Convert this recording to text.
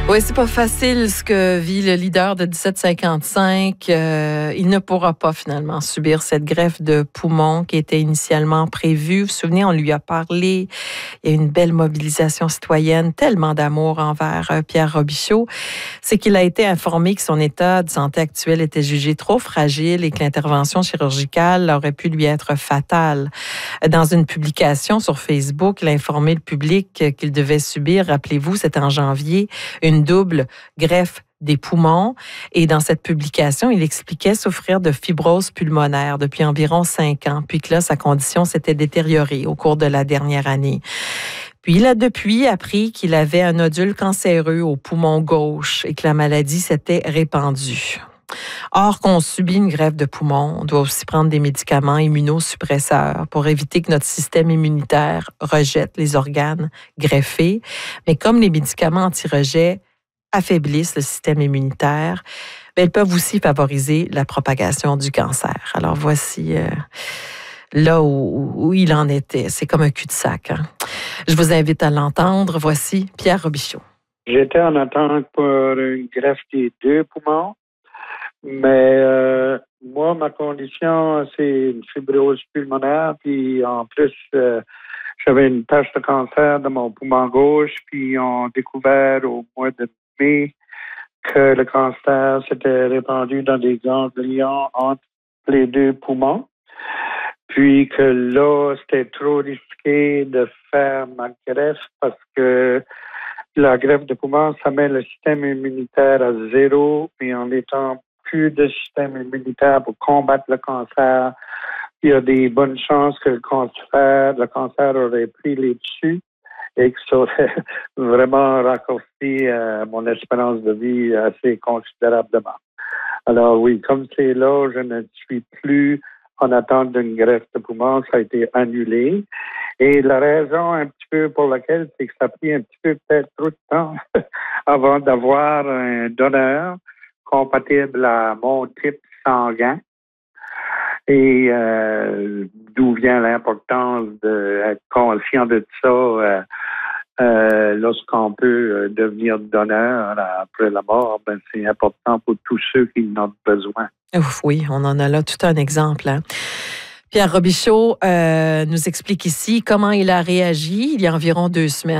Oui, c'est pas facile ce que vit le leader de 1755. Il ne pourra pas finalement subir cette greffe de poumon qui était initialement prévue. Vous vous souvenez, on lui a parlé. Il y a une belle mobilisation citoyenne, tellement d'amour envers Pierre Robichaud. C'est qu'il a été informé que son état de santé actuel était jugé trop fragile et que l'intervention chirurgicale aurait pu lui être fatale. Dans une publication sur Facebook, il a informé le public qu'il devait subir, rappelez-vous, c'était en janvier, une double greffe des poumons. Et dans cette publication, il expliquait souffrir de fibrose pulmonaire depuis environ 5 ans, puis que là, sa condition s'était détériorée au cours de la dernière année. Puis il a depuis appris qu'il avait un nodule cancéreux au poumon gauche et que la maladie s'était répandue. Or, quand on subit une greffe de poumon, on doit aussi prendre des médicaments immunosuppresseurs pour éviter que notre système immunitaire rejette les organes greffés. Mais comme les médicaments anti-rejet affaiblissent le système immunitaire, elles peuvent aussi favoriser la propagation du cancer. Alors voici là où il en était. C'est comme un cul-de-sac. Hein? Je vous invite à l'entendre. Voici Pierre Robichaud. J'étais en attente pour une greffe des 2 poumons, mais moi, ma condition, c'est une fibrose pulmonaire, puis en plus, j'avais une tache de cancer de mon poumon gauche, puis ils ont découvert au mois de mai que le cancer s'était répandu dans des ganglions entre les 2 poumons. Puis que là, c'était trop risqué de faire ma greffe parce que la greffe de poumon, ça met le système immunitaire à 0. Et en étant plus de système immunitaire pour combattre le cancer, il y a des bonnes chances que le cancer aurait pris les dessus et que ça aurait vraiment raccourci mon espérance de vie assez considérablement. Alors oui, comme c'est là, je ne suis plus en attente d'une greffe de poumon, ça a été annulé. Et la raison un petit peu pour laquelle, c'est que ça a pris un petit peu peut-être trop de temps avant d'avoir un donneur compatible à mon type sanguin. Et d'où vient l'importance d'être conscient de ça lorsqu'on peut devenir donneur après la mort. Ben, c'est important pour tous ceux qui en ont besoin. Ouf, oui, on en a là tout un exemple. Hein? Pierre Robichaud nous explique ici comment il a réagi il y a environ 2 semaines.